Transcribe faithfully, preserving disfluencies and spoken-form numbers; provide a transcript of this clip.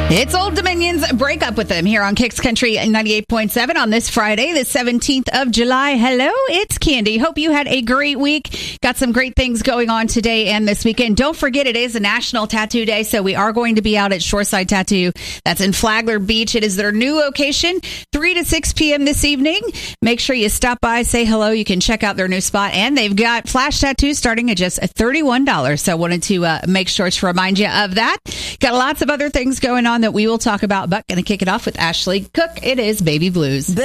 It's Old Dominion's Break Up With Them here on Kicks Country ninety-eight point seven on this Friday, the seventeenth of July. Hello, it's Candy. Hope you had a great week. Got some great things going on today and this weekend. Don't forget, it is a National Tattoo Day, so we are going to be out at Shoreside Tattoo. That's in Flagler Beach. It is their new location, three to six p.m. this evening. Make sure you stop by, say hello. You can check out their new spot, and they've got flash tattoos starting at just thirty-one dollars. So I wanted to uh, make sure to remind you of that. Got lots of other things going on that we will talk about, but going to kick it off with Ashley Cook. It is Baby Blues.